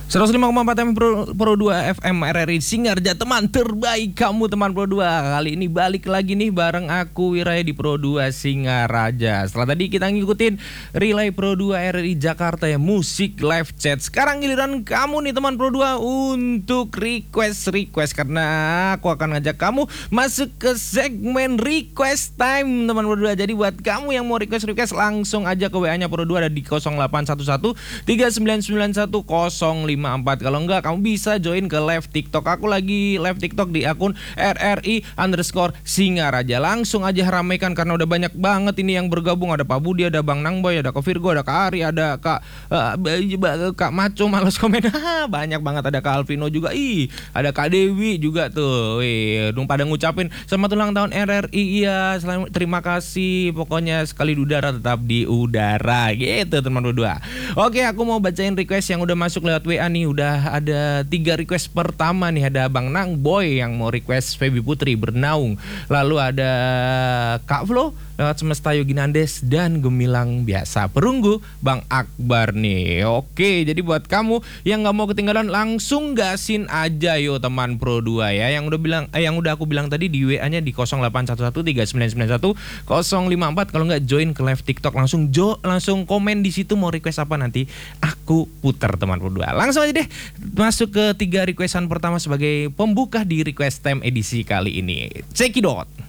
105,4 FM Pro 2 FM RRI Singarja, teman terbaik kamu teman Pro 2. Kali ini balik lagi nih bareng aku Wiraya di Pro 2 Singaraja. Setelah tadi kita ngikutin relay Pro 2 RRI Jakarta ya, musik live chat. Sekarang giliran kamu nih teman Pro 2 untuk request karena aku akan ngajak kamu masuk ke segmen request time teman Pro 2. Jadi buat kamu yang mau request langsung aja ke WA-nya Pro 2 ada di 0811 3991 054. Kalau enggak kamu bisa join ke live TikTok. Aku lagi live TikTok di akun RRI_Singaraja. Langsung aja ramaikan karena udah banyak banget ini yang bergabung. Ada Pak Budi, ada Bang Nangboy, ada Kak Virgo, ada Kak Ari, ada Kak Maco malas komen. Banyak banget, ada Kak Alvino juga. Ada Kak Dewi juga tuh. Pada ngucapin selamat ulang tahun RRI. Iya, terima kasih. Pokoknya sekali di udara tetap di udara gitu teman berdua. Oke, aku mau bacain request yang udah masuk lewat WA nih. Udah ada 3 request. Pertama nih ada Bang Nangboy yang mau request Feby Putri Bernaung. Lalu ada Kak Flo lewat Semesta Yogi Nandes dan Gemilang Biasa Perunggu Bang Akbar nih. Oke, jadi buat kamu yang nggak mau ketinggalan langsung gasin aja yo teman Pro 2 ya. Yang udah aku bilang tadi di WA-nya di 08113991 054. Kalau nggak join ke live TikTok langsung komen di situ mau request apa, nanti aku putar teman Pro 2. Langsung aja deh masuk ke 3 requestan pertama sebagai pembuka di request time edisi kali ini. Cekidot.